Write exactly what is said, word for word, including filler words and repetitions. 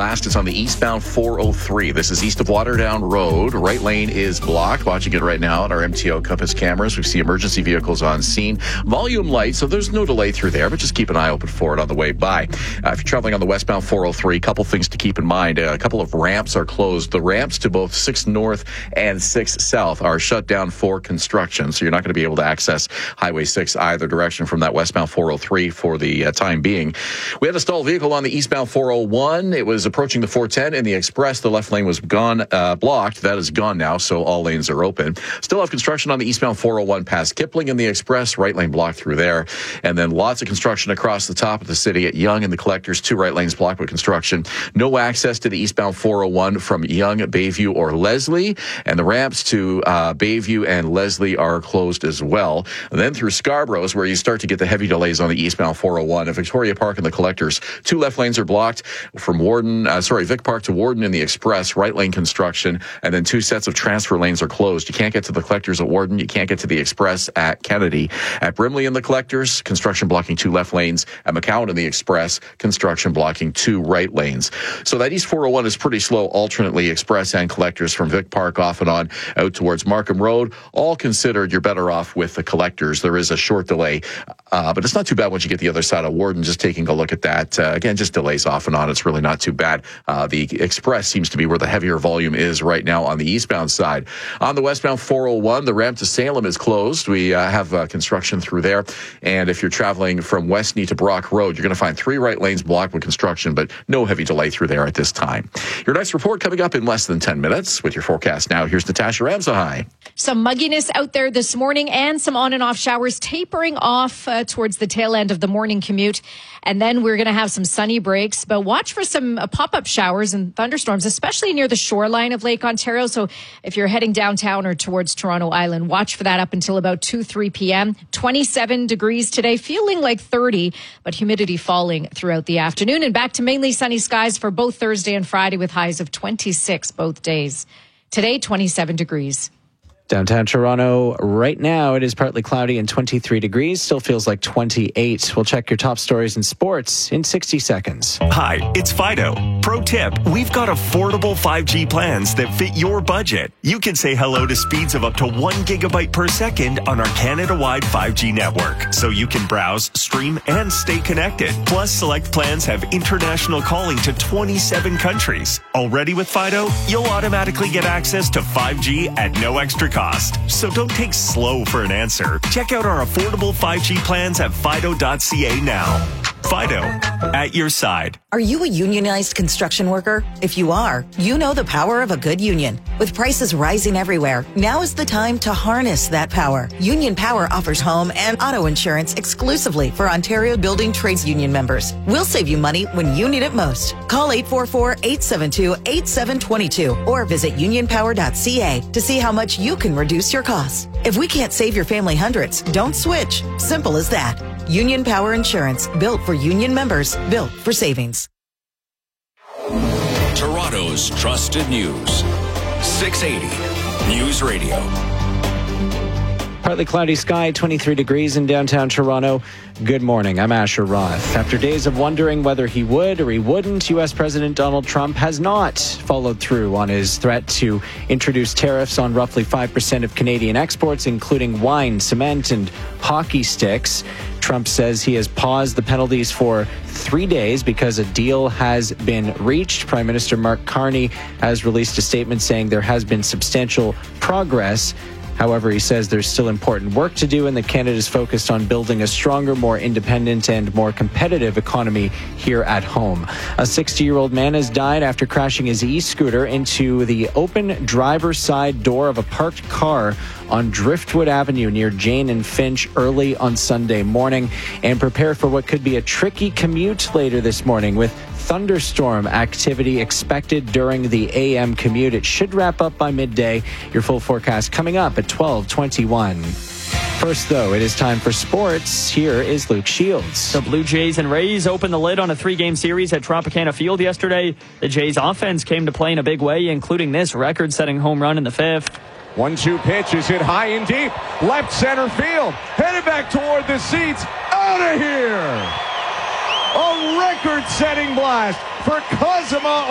Last is on the eastbound four oh three. This is east of Waterdown Road. Right lane is blocked. Watching it right now on our M T O Compass cameras. We see emergency vehicles on scene. Volume light, so there's no delay through there, but just keep an eye open for it on the way by. Uh, if you're traveling on the westbound four oh three, a couple things to keep in mind. Uh, a couple of ramps are closed. The ramps to both six North and six South are shut down for construction, so you're not going to be able to access Highway six either direction from that westbound four oh three for the uh, time being. We had a stalled vehicle on the eastbound four oh one. It was approaching the four ten in the express. The left lane was gone, uh, blocked. That is gone now, so all lanes are open. Still have construction on the eastbound four oh one past Kipling in the express. Right lane blocked through there. And then lots of construction across the top of the city at Yonge and the Collectors. Two right lanes blocked with construction. No access to the eastbound four oh one from Yonge, Bayview, or Leslie. And the ramps to uh, Bayview and Leslie are closed as well. And then through Scarborough is where you start to get the heavy delays on the eastbound four oh one. At Victoria Park and the Collectors, two left lanes are blocked from Warden, uh, sorry, Vic Park to Warden in the express, right lane construction, and then two sets of transfer lanes are closed. You can't get to the Collectors at Warden. You can't get to the express at Kennedy. At Brimley and the Collectors, construction blocking two left lanes. At McCowan and the express, construction blocking two right lanes. So that East four oh one is pretty slow, alternately express and Collectors from Vic Park off and on out towards Markham Road. All considered, you're better off with the Collectors. There is a short delay, uh, but it's not too bad once you get the other side of Warden. Just taking a look at that. Uh, again, just delays off and on. It's really not too bad. Uh, the express seems to be where the heavier volume is right now on the eastbound side. On the westbound four oh one, the ramp to Salem is closed. We uh, have uh, construction through there. And if you're traveling from Westney to Brock Road, you're going to find three right lanes blocked with construction, but no heavy delay through there at this time. Your next report coming up in less than ten minutes. With your forecast now, here's Natasha Ramsahai. Some mugginess out there this morning and some on and off showers tapering off uh, towards the tail end of the morning commute. And then we're going to have some sunny breaks, but watch for some uh, pop-up showers and thunderstorms, especially near the shoreline of Lake Ontario. So if you're heading downtown or towards Toronto Island, watch for that up until about two, three p.m. twenty-seven degrees today, feeling like thirty, but humidity falling throughout the afternoon. And back to mainly sunny skies for both Thursday and Friday with highs of twenty-six both days. Today, twenty-seven degrees. Downtown Toronto, right now, it is partly cloudy and twenty-three degrees. Still feels like twenty-eight. We'll check your top stories in sports in sixty seconds. Hi, it's Fido. Pro tip, we've got affordable five G plans that fit your budget. You can say hello to speeds of up to one gigabyte per second on our Canada-wide five G network, so you can browse, stream, and stay connected. Plus, select plans have international calling to twenty-seven countries. Already with Fido, you'll automatically get access to five G at no extra cost. So don't take slow for an answer. Check out our affordable five G plans at fido dot c a now. Fido, at your side. Are you a unionized construction worker? If you are, you know the power of a good union. With prices rising everywhere, now is the time to harness that power. Union Power offers home and auto insurance exclusively for Ontario Building Trades Union members. We'll save you money when you need it most. Call eight four four, eight seven two, eight seven two two or visit union power dot c a to see how much you can reduce your costs. If we can't save your family hundreds, don't switch. Simple as that. Union Power Insurance, built for union members, built for savings. Toronto's trusted news. six eighty News Radio. Partly cloudy sky, twenty-three degrees in downtown Toronto. Good morning, I'm Asher Roth. After days of wondering whether he would or he wouldn't, U S President Donald Trump has not followed through on his threat to introduce tariffs on roughly five percent of Canadian exports, including wine, cement, and hockey sticks. Trump says he has paused the penalties for three days because a deal has been reached. Prime Minister Mark Carney has released a statement saying there has been substantial progress. However, he says there's still important work to do and that Canada is focused on building a stronger, more independent and more competitive economy here at home. A sixty-year-old man has died after crashing his e-scooter into the open driver's side door of a parked car on Driftwood Avenue near Jane and Finch early on Sunday morning. And prepare for what could be a tricky commute later this morning with thunderstorm activity expected during the A M commute. It should wrap up by midday. Your full forecast coming up at twelve twenty-one. First, though, it is time for sports. Here is Luke Shields. The Blue Jays and Rays opened the lid on a three-game series at Tropicana Field yesterday. The Jays' offense came to play in a big way, including this record-setting home run in the fifth. one two pitch is hit high and deep. Left center field. Headed back toward the seats. Out of here! A record-setting blast for Cosima